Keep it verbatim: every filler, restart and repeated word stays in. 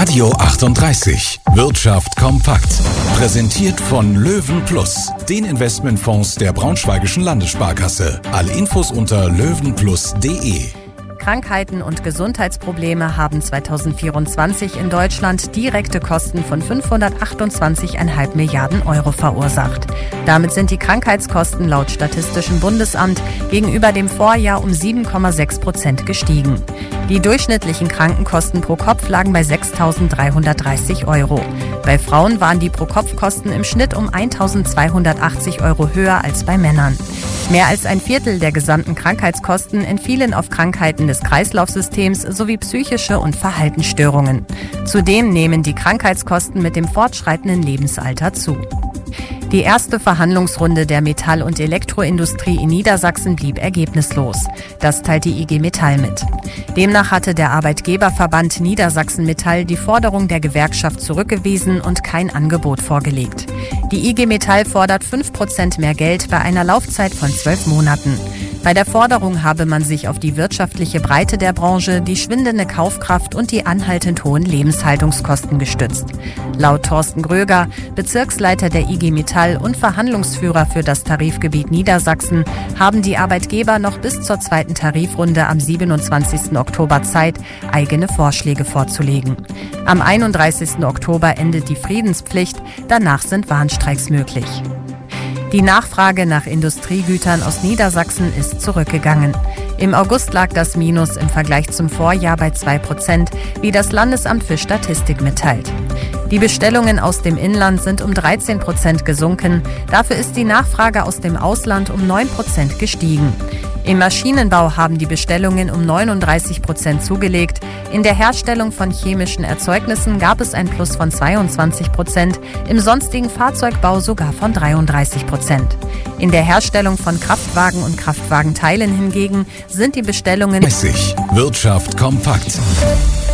Radio achtunddreißig. Wirtschaft kompakt. Präsentiert von Löwen Plus, den Investmentfonds der Braunschweigischen Landessparkasse. Alle Infos unter löwenplus punkt de. Krankheiten und Gesundheitsprobleme haben zweitausendvierundzwanzig in Deutschland direkte Kosten von fünfhundertachtundzwanzig Komma fünf Milliarden Euro verursacht. Damit sind die Krankheitskosten laut Statistischem Bundesamt gegenüber dem Vorjahr um sieben Komma sechs Prozent gestiegen. Die durchschnittlichen Krankenkosten pro Kopf lagen bei sechstausenddreihundertdreißig Euro. Bei Frauen waren die Pro-Kopf-Kosten im Schnitt um eintausendzweihundertachtzig Euro höher als bei Männern. Mehr als ein Viertel der gesamten Krankheitskosten entfielen auf Krankheiten des Kreislaufsystems sowie psychische und Verhaltensstörungen. Zudem nehmen die Krankheitskosten mit dem fortschreitenden Lebensalter zu. Die erste Verhandlungsrunde der Metall- und Elektroindustrie in Niedersachsen blieb ergebnislos. Das teilt die I G Metall mit. Demnach hatte der Arbeitgeberverband Niedersachsen Metall die Forderung der Gewerkschaft zurückgewiesen und kein Angebot vorgelegt. Die I G Metall fordert fünf Prozent mehr Geld bei einer Laufzeit von zwölf Monaten. Bei der Forderung habe man sich auf die wirtschaftliche Breite der Branche, die schwindende Kaufkraft und die anhaltend hohen Lebenshaltungskosten gestützt. Laut Thorsten Gröger, Bezirksleiter der I G Metall und Verhandlungsführer für das Tarifgebiet Niedersachsen, haben die Arbeitgeber noch bis zur zweiten Tarifrunde am siebenundzwanzigsten Oktober Zeit, eigene Vorschläge vorzulegen. Am einunddreißigsten Oktober endet die Friedenspflicht, danach sind Warnstreiks möglich. Die Nachfrage nach Industriegütern aus Niedersachsen ist zurückgegangen. Im August lag das Minus im Vergleich zum Vorjahr bei zwei Prozent, wie das Landesamt für Statistik mitteilt. Die Bestellungen aus dem Inland sind um dreizehn Prozent gesunken, dafür ist die Nachfrage aus dem Ausland um neun Prozent gestiegen. Im Maschinenbau haben die Bestellungen um neununddreißig Prozent zugelegt. In der Herstellung von chemischen Erzeugnissen gab es ein Plus von zweiundzwanzig Prozent, im sonstigen Fahrzeugbau sogar von dreiunddreißig Prozent. In der Herstellung von Kraftwagen und Kraftwagenteilen hingegen sind die Bestellungen... Wirtschaft kompakt.